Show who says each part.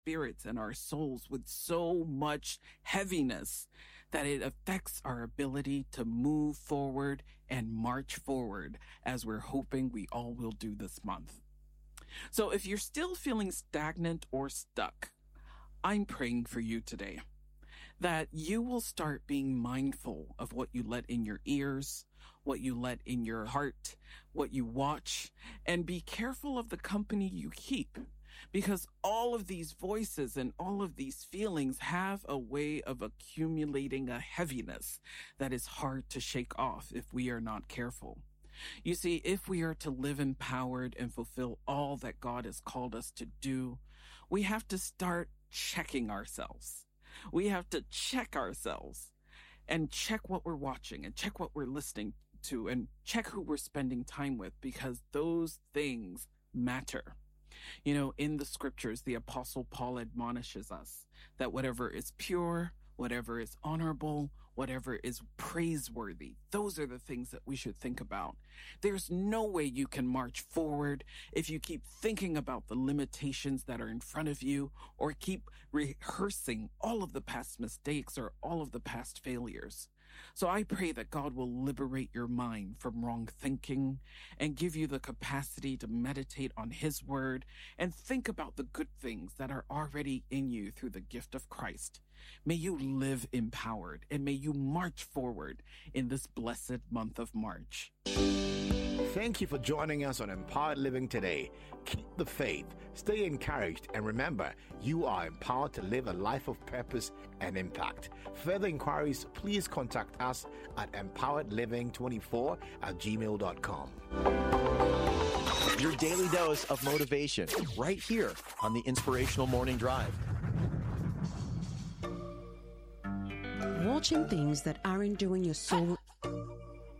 Speaker 1: spirits and our souls with so much heaviness that it affects our ability to move forward and march forward as we're hoping we all will do this month. So if you're still feeling stagnant or stuck, I'm praying for you today that you will start being mindful of what you let in your ears, what you let in your heart, what you watch, and be careful of the company you keep, because all of these voices and all of these feelings have a way of accumulating a heaviness that is hard to shake off if we are not careful. You see, if we are to live empowered and fulfill all that God has called us to do, we have to start checking ourselves. We have to check ourselves and check what we're watching and check what we're listening to and check who we're spending time with, because those things matter. You know, in the scriptures, the Apostle Paul admonishes us that whatever is pure, whatever is honorable, whatever is praiseworthy, those are the things that we should think about. There's no way you can march forward if you keep thinking about the limitations that are in front of you, or keep rehearsing all of the past mistakes or all of the past failures. So I pray that God will liberate your mind from wrong thinking and give you the capacity to meditate on His word and think about the good things that are already in you through the gift of Christ. May you live empowered, and may you march forward in this blessed month of March.
Speaker 2: Thank you for joining us on Empowered Living today. Keep the faith, stay encouraged, and remember, you are empowered to live a life of purpose and impact. Further inquiries, please contact us at empoweredliving24@gmail.com.
Speaker 3: Your daily dose of motivation right here on the Inspirational Morning Drive.
Speaker 4: Watching things that aren't doing your soul